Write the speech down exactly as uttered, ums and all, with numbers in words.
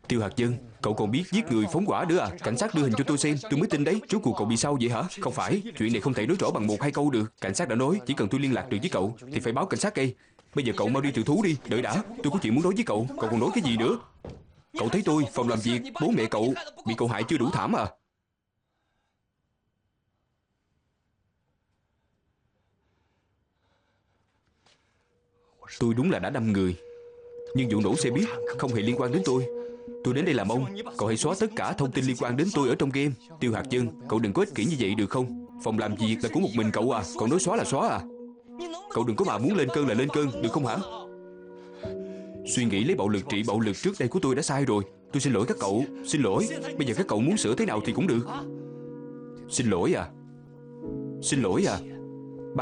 Tiêu Hạt Dân, cậu còn biết giết người phóng hỏa nữa à? Cảnh sát đưa hình cho tôi xem, tôi mới tin đấy. Rốt cuộc cậu bị sao vậy hả? Không phải, chuyện này không thể nói rõ bằng một hai câu được. Cảnh sát đã nói chỉ cần tôi liên lạc được với cậu thì phải báo cảnh sát ngay. Bây giờ cậu mau đi tự thú đi. Đợi đã, tôi có chuyện muốn nói với cậu. Cậu còn nói cái gì nữa? Cậu thấy tôi, phòng làm việc, bố mẹ cậu bị cậu hại chưa đủ thảm à? Tôi đúng là đã đâm người, nhưng vụ nổ xe buýt không hề liên quan đến tôi. Tôi đến đây làm ông. Cậu hãy xóa tất cả thông tin liên quan đến tôi ở trong game. Tiêu Hạt Dân, cậu đừng có ích kỷ như vậy được không? Phòng làm việc là của một mình cậu à? Cậu nói xóa là xóa à? Cậu đừng có mà muốn lên cơn là lên cơn, được không hả? Suy nghĩ lấy bạo lực trị bạo lực trước đây của tôi đã sai rồi. Tôi xin lỗi các cậu. Xin lỗi. Bây giờ các cậu muốn sửa thế nào thì cũng được. Xin lỗi à? Xin lỗi à?